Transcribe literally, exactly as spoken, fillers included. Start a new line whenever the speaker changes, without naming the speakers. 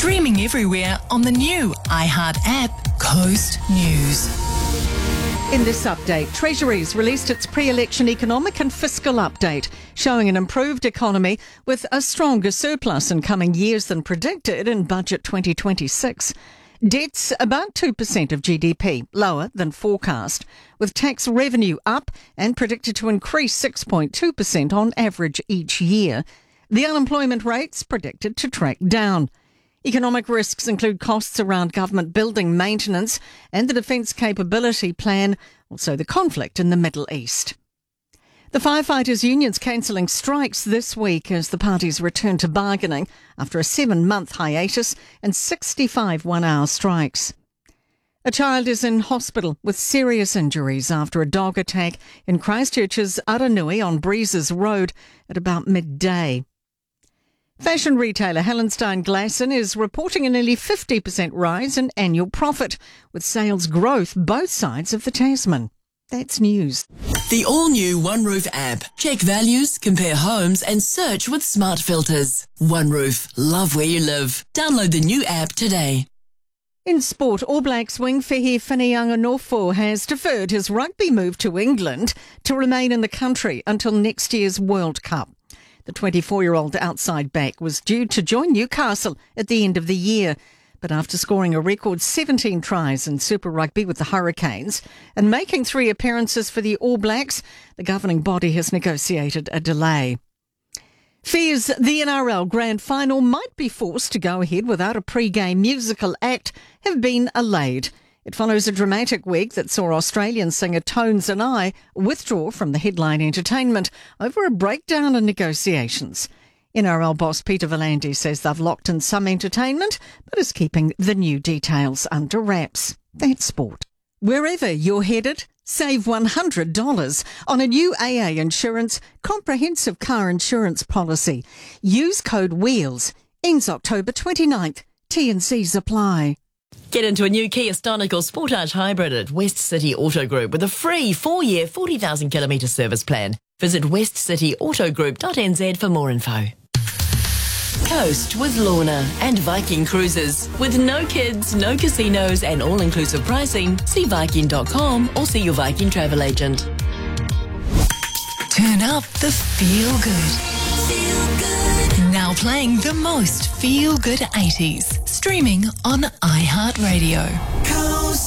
Streaming everywhere on the new iHeart app, Coast News.
In this update, Treasury's released its pre-election economic and fiscal update, showing an improved economy with a stronger surplus in coming years than predicted in Budget twenty twenty-six. Debt's about two percent of G D P, lower than forecast, with tax revenue up and predicted to increase six point two percent on average each year. The unemployment rate's predicted to track down. Economic risks include costs around government building maintenance and the Defence Capability Plan, also the conflict in the Middle East. The firefighters' unions cancelling strikes this week as the parties return to bargaining after a seven-month hiatus and sixty-five one-hour strikes. A child is in hospital with serious injuries after a dog attack in Christchurch's Aranui on Breezes Road at about midday. Fashion retailer Hallenstein Glasson is reporting a nearly fifty percent rise in annual profit, with sales growth both sides of the Tasman. That's news.
The all-new OneRoof app. Check values, compare homes and search with smart filters. OneRoof. Love where you live. Download the new app today.
In sport, All Blacks wing Fehi Finianganofo has deferred his rugby move to England to remain in the country until next year's World Cup. The twenty-four-year-old outside back was due to join Newcastle at the end of the year, but after scoring a record seventeen tries in Super Rugby with the Hurricanes and making three appearances for the All Blacks, the governing body has negotiated a delay. Fears the N R L Grand Final might be forced to go ahead without a pre-game musical act have been allayed. It follows a dramatic week that saw Australian singer Tones and I withdraw from the headline entertainment over a breakdown in negotiations. N R L boss Peter V'landys says they've locked in some entertainment, but is keeping the new details under wraps. That's sport. Wherever you're headed, save one hundred dollars on a new A A Insurance comprehensive car insurance policy. Use code WHEELS. Ends October twenty-ninth. T and Cs apply.
Get into a new Kia Stonic or Sportage Hybrid at West City Auto Group with a free four-year, forty thousand kilometre service plan. Visit west city auto group dot n z for more info. Coast with Lorna and Viking Cruises. With no kids, no casinos and all-inclusive pricing, see Viking dot com or see your Viking travel agent.
Turn up the feel good. Feel good. Now playing the most feel good eighties. Streaming on iHeartRadio.